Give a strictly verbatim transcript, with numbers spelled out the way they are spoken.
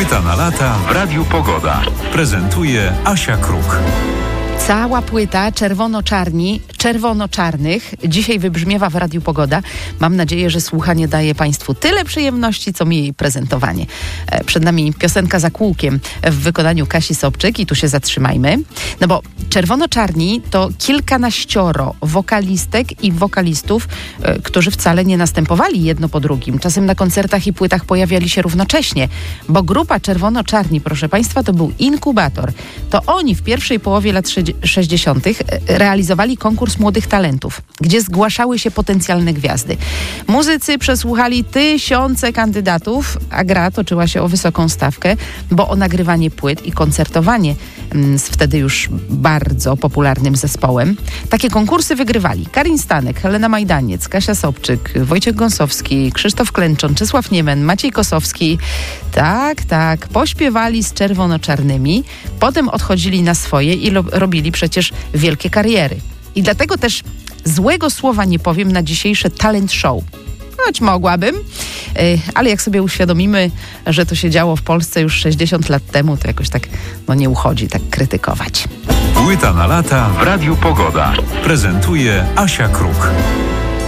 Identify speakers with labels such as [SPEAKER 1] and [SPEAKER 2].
[SPEAKER 1] Płyta na lata w Radiu Pogoda. Prezentuje Asia Kruk.
[SPEAKER 2] Cała płyta czerwono-czarni, czerwono-czarnych dzisiaj wybrzmiewa w Radiu Pogoda. Mam nadzieję, że słuchanie daje Państwu tyle przyjemności, co mi jej prezentowanie. Przed nami piosenka Za kółkiem w wykonaniu Kasi Sobczyk i tu się zatrzymajmy. No bo czerwono-czarni to kilkanaścioro wokalistek i wokalistów, którzy wcale nie następowali jedno po drugim. Czasem na koncertach i płytach pojawiali się równocześnie, bo grupa czerwono-czarni, proszę Państwa, to był inkubator. To oni w pierwszej połowie lat sześćdziesiątych realizowali konkurs młodych talentów, gdzie zgłaszały się potencjalne gwiazdy. Muzycy przesłuchali tysiące kandydatów, a gra toczyła się o wysoką stawkę, bo o nagrywanie płyt i koncertowanie z wtedy już bardzo popularnym zespołem. Takie konkursy wygrywali Karin Stanek, Helena Majdaniec, Kasia Sobczyk, Wojciech Gąsowski, Krzysztof Klęczon, Czesław Niemen, Maciej Kosowski. Tak, tak, pośpiewali z czerwono-czarnymi, potem odchodzili na swoje i lo- robili przecież wielkie kariery. I dlatego też złego słowa nie powiem na dzisiejsze talent show. Choć mogłabym, yy, ale jak sobie uświadomimy, że to się działo w Polsce już sześćdziesiąt lat temu, to jakoś tak no nie uchodzi tak krytykować.
[SPEAKER 1] Płyta na lata w Radiu Pogoda. Prezentuje Asia Kruk.